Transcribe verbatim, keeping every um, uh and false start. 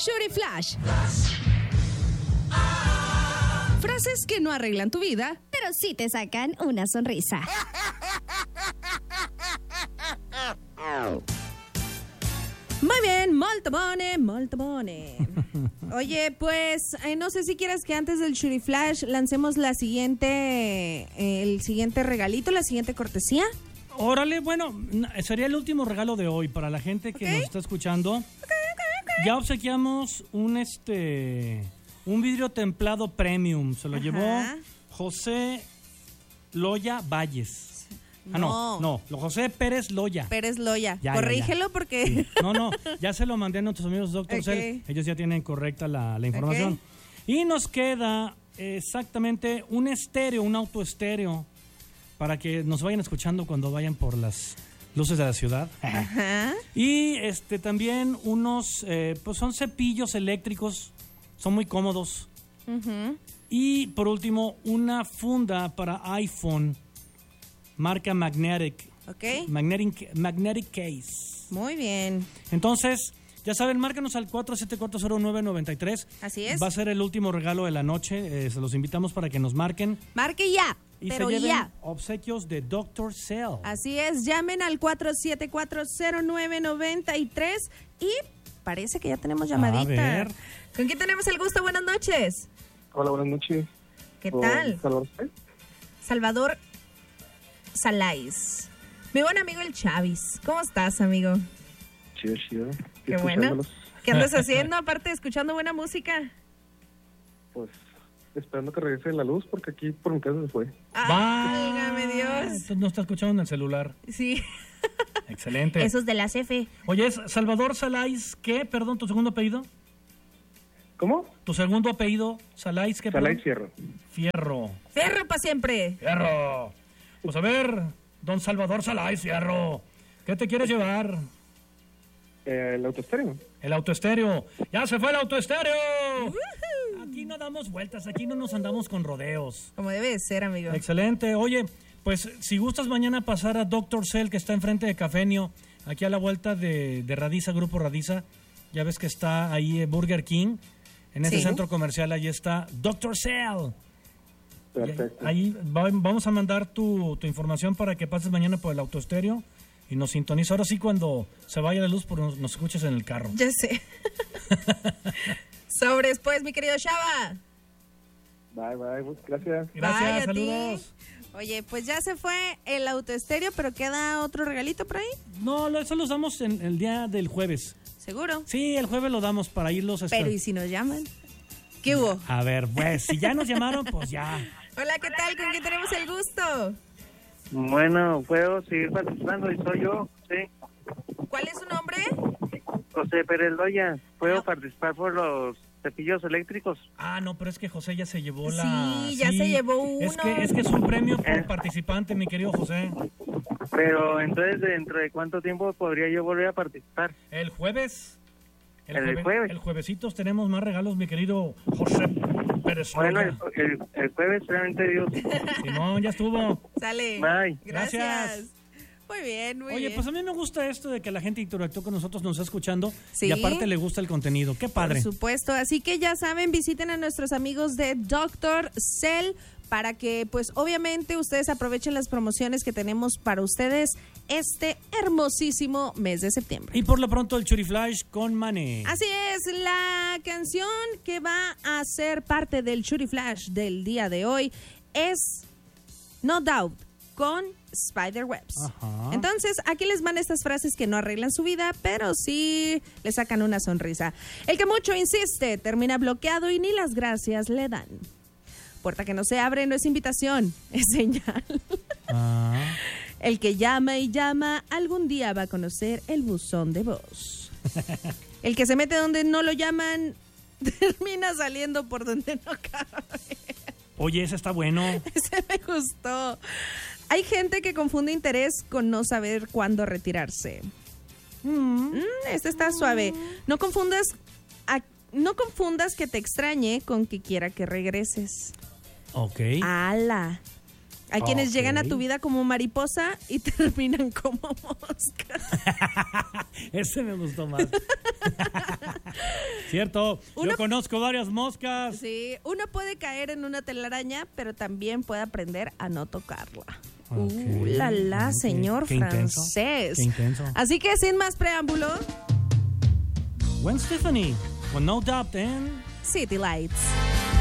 Shuri Flash. Frases que no arreglan tu vida, pero sí te sacan una sonrisa. Muy bien, molto bene, molto bene. Oye, pues, eh, no sé si quieres que antes del Shuri Flash lancemos la siguiente, eh, el siguiente regalito, la siguiente cortesía. Órale, bueno, sería el último regalo de hoy para la gente que okay. nos está escuchando. Okay, okay, okay. Ya obsequiamos un este un vidrio templado premium, se lo Ajá. llevó José Loya Valles. Ah, no, no, no, José Pérez Loya. Pérez Loya. Ya, Corrígelo ya, ya. porque... Sí. No, no, ya se lo mandé a nuestros amigos Doctor okay. Cell. Ellos ya tienen correcta la, la información. Okay. Y nos queda exactamente un estéreo, un autoestéreo, para que nos vayan escuchando cuando vayan por las luces de la ciudad. Ajá. Y este también unos, eh, pues son cepillos eléctricos, son muy cómodos. Uh-huh. Y por último, una funda para iPhone, marca Magnetic. Ok. Magnetic, Magnetic Case. Muy bien. Entonces, ya saben, márcanos al cuatro siete cuatro cero nueve nueve tres. Así es. Va a ser el último regalo de la noche. Eh, se los invitamos para que nos marquen. Marque ya. Y pero se lleven ya. obsequios de Doctor Cell. Así es, llamen al cuatro siete cuatro cero nueve nueve tres y parece que ya tenemos llamadita. A ver. ¿Con quién tenemos el gusto? Buenas noches. Hola, buenas noches. ¿Qué tal? Salvador. Salvador Salais. Mi buen amigo el Chavis. ¿Cómo estás, amigo? Chido, chido. Qué bueno. ¿Qué andas haciendo aparte de escuchando buena música? Pues esperando que regrese la luz porque aquí por mi casa se fue. ¡Válgame Dios! Entonces no está escuchando en el celular. Sí. Excelente. Esos de la C F. Oye, ¿es Salvador Salais qué? Perdón, ¿tu segundo apellido? ¿Cómo? ¿Tu segundo apellido? Salais qué? Salais Fierro. Fierro. ¡Fierro para siempre! ¡Fierro! Pues a ver, don Salvador Salais Fierro, ¿qué te quieres llevar? Eh, el autoestéreo. El autoestéreo. ¡Ya se fue el autoestéreo! Uh-huh. Aquí no damos vueltas, aquí no nos andamos con rodeos. Como debe de ser, amigo. Excelente. Oye, pues si gustas mañana pasar a Doctor Cell, que está enfrente de Cafenio, aquí a la vuelta de, de Radiza, Grupo Radiza. Ya ves que está ahí Burger King. En ese sí. centro comercial, ahí está Doctor Cell. Perfecto. Ahí va, vamos a mandar tu, tu información para que pases mañana por el autoestéreo y nos sintoniza. Ahora sí, cuando se vaya la luz, por nos, nos escuches en el carro. Ya sé. Sobres, pues, mi querido Chava. Bye, bye. Gracias. Gracias, bye, saludos. Ti. Oye, pues ya se fue el autoestéreo, pero ¿queda otro regalito por ahí? No, eso lo damos en el día del jueves. ¿Seguro? Sí, el jueves lo damos para irlos a estar. Pero ¿y si nos llaman? ¿Qué hubo? A ver, pues, si ya nos llamaron, pues ya. Hola, ¿qué tal? ¿Con quién tenemos el gusto? Bueno, puedo seguir participando y soy yo, sí. ¿Cuál es su nombre? José Pérez Loya. ¿Puedo no. participar por los cepillos eléctricos? Ah, no, pero es que José ya se llevó la... Sí, ya sí. se llevó uno. Es que, es que es un premio por eh. participante, mi querido José. Pero entonces, ¿dentro de cuánto tiempo podría yo volver a participar? El jueves. El, el jueves. jueves. El juevesitos tenemos más regalos, mi querido José Pérez. Bueno, el, el, el jueves, realmente Dios. Simón, ya estuvo. Sale. Bye. Gracias. Gracias. Muy bien, muy Oye, bien. Oye, pues a mí me gusta esto de que la gente interactúe con nosotros, nos está escuchando. ¿Sí? Y aparte le gusta el contenido. Qué padre. Por supuesto. Así que ya saben, visiten a nuestros amigos de Doctor Cell para que, pues, obviamente ustedes aprovechen las promociones que tenemos para ustedes este hermosísimo mes de septiembre. Y por lo pronto el Shuri Flash con Mané. Así es, la canción que va a ser parte del Shuri Flash del día de hoy es No Doubt con Spiderwebs. Ajá. Entonces, aquí les van estas frases que no arreglan su vida, pero sí le sacan una sonrisa. El que mucho insiste termina bloqueado y ni las gracias le dan. Puerta que no se abre no es invitación, es señal. Ah. El que llama y llama algún día va a conocer el buzón de voz. El que se mete donde no lo llaman termina saliendo por donde no cabe. Oye, ese está bueno. Ese me gustó. Hay gente que confunde interés con no saber cuándo retirarse. Mm, este está suave. No confundas, a, no confundas que te extrañe con que quiera que regreses. Ok. ¡Ala! Hay quienes Ok. llegan a tu vida como mariposa y terminan como mosca. Ese me gustó más. Cierto, Uno- yo conozco varias moscas. Sí, uno puede caer en una telaraña, pero también puede aprender a no tocarla. Ok, Uh, la la, ok. señor Qué intenso, francés. qué intenso. Así que sin más preámbulo, Gwen Stefani, con No Doubt en... City Lights.